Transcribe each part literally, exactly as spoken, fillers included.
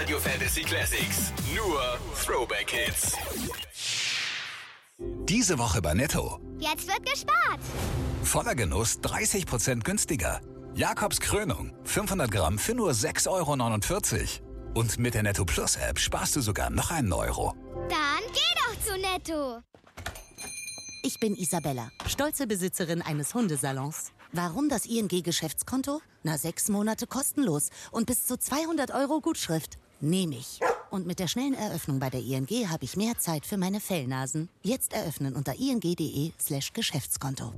Radio Fantasy Classics. Nur Throwback Hits. Diese Woche bei Netto. Jetzt wird gespart. Voller Genuss dreißig Prozent günstiger. Jakobs Krönung fünfhundert Gramm für nur sechs Euro neunundvierzig. Und mit der Netto Plus App sparst du sogar noch einen Euro. Dann geh doch zu Netto. Ich bin Isabella, stolze Besitzerin eines Hundesalons. Warum das I N G-Geschäftskonto? Na, sechs Monate kostenlos und bis zu zweihundert Euro Gutschrift. Nehme ich. Und mit der schnellen Eröffnung bei der I N G habe ich mehr Zeit für meine Fellnasen. Jetzt eröffnen unter ing.de slash Geschäftskonto.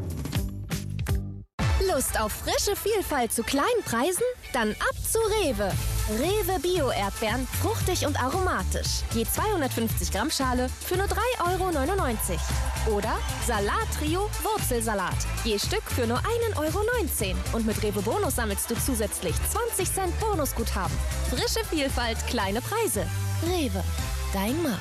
Lust auf frische Vielfalt zu kleinen Preisen? Dann ab zu Rewe. Rewe Bio-Erdbeeren, fruchtig und aromatisch. Je zweihundertfünfzig Gramm Schale für nur drei Euro neunundneunzig. Oder Salat-Trio Wurzelsalat. Je Stück für nur ein Euro neunzehn. Und mit Rewe Bonus sammelst du zusätzlich zwanzig Cent Bonusguthaben. Frische Vielfalt, kleine Preise. Rewe, dein Markt.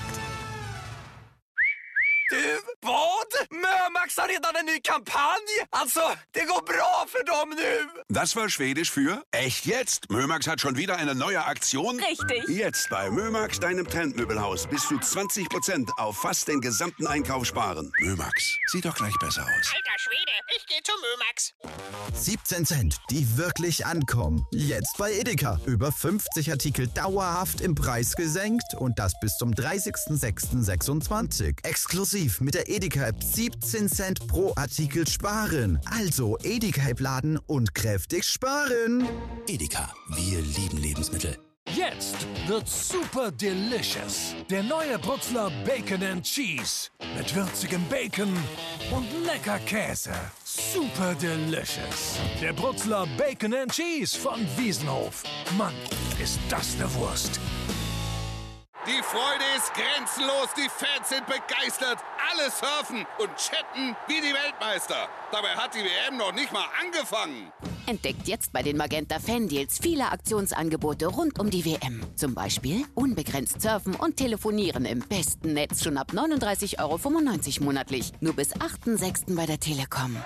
Du, vad? Mömax har redan en ny kampanj! Alltså, det går bra för dem nu! Das war Schwedisch für echt jetzt. Mömax hat schon wieder eine neue Aktion. Richtig. Jetzt bei Mömax, deinem Trendmöbelhaus, bis zu zwanzig Prozent auf fast den gesamten Einkauf sparen. Mömax, sieht doch gleich besser aus. Alter Schwede, ich geh zu Mömax. siebzehn Cent, die wirklich ankommen. Jetzt bei Edeka. Über fünfzig Artikel dauerhaft im Preis gesenkt und das bis zum dreißigsten sechsten sechsundzwanzig. Exklusiv mit der Edeka-App siebzehn Cent pro Artikel sparen. Also Edeka-App laden und kräftig sparen. Edeka, wir lieben Lebensmittel. Jetzt wird's super delicious. Der neue Brutzler Bacon and Cheese. Mit würzigem Bacon und lecker Käse. Super delicious. Der Brutzler Bacon and Cheese von Wiesenhof. Mann, ist das eine Wurst. Die Freude ist grenzenlos, die Fans sind begeistert. Alle surfen und chatten wie die Weltmeister. Dabei hat die W M noch nicht mal angefangen. Entdeckt jetzt bei den Magenta Fan-Deals viele Aktionsangebote rund um die W M. Zum Beispiel unbegrenzt surfen und telefonieren im besten Netz schon ab neununddreißig Euro fünfundneunzig monatlich. Nur bis achten sechsten bei der Telekom.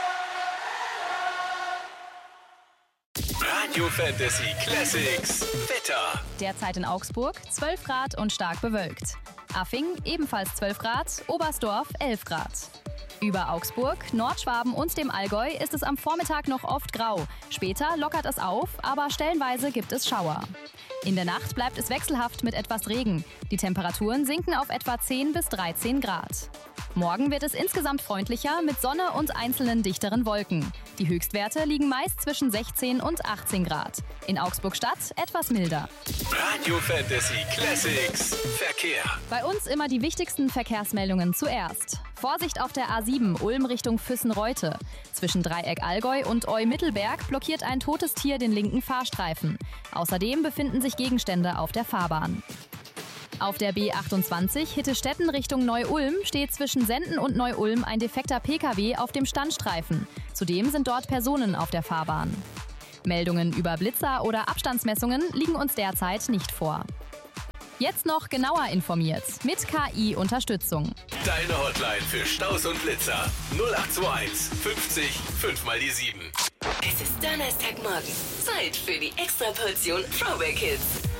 Radio Fantasy Classics. Wetter. Derzeit in Augsburg zwölf Grad und stark bewölkt. Affing ebenfalls zwölf Grad, Oberstdorf elf Grad. Über Augsburg, Nordschwaben und dem Allgäu ist es am Vormittag noch oft grau. Später lockert es auf, aber stellenweise gibt es Schauer. In der Nacht bleibt es wechselhaft mit etwas Regen. Die Temperaturen sinken auf etwa zehn bis dreizehn Grad. Morgen wird es insgesamt freundlicher mit Sonne und einzelnen dichteren Wolken. Die Höchstwerte liegen meist zwischen sechzehn und achtzehn Grad. In Augsburg-Stadt etwas milder. Radio Fantasy Classics. Verkehr. Bei uns immer die wichtigsten Verkehrsmeldungen zuerst. Vorsicht auf der A sieben Ulm Richtung Füssen-Reute. Zwischen Dreieck Allgäu und Eu-Mittelberg blockiert ein totes Tier den linken Fahrstreifen. Außerdem befinden sich Gegenstände auf der Fahrbahn. Auf der B achtundzwanzig Hittestetten Richtung Neu-Ulm steht zwischen Senden und Neu-Ulm ein defekter P K W auf dem Standstreifen. Zudem sind dort Personen auf der Fahrbahn. Meldungen über Blitzer oder Abstandsmessungen liegen uns derzeit nicht vor. Jetzt noch genauer informiert mit K I-Unterstützung. Deine Hotline für Staus und Blitzer. null acht zwei eins fünfzig fünf mal die sieben. Es ist Donnerstagmorgen. Zeit für die Extraportion Throwback Hits.